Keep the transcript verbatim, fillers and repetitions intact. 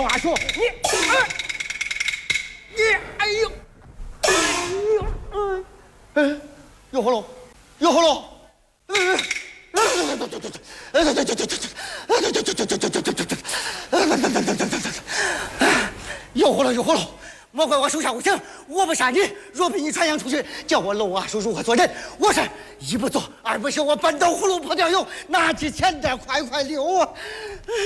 老阿叔，你，哎，你，哎呦，哎呦，嗯，嗯，有葫芦，有葫芦，嗯。有葫芦，有葫芦！莫怪我手下无情，我不杀你，若被你传扬出去，叫我楼阿叔如何做人？我是一不做，二不休，我搬到葫芦破掉油，拿起钱袋快快溜啊！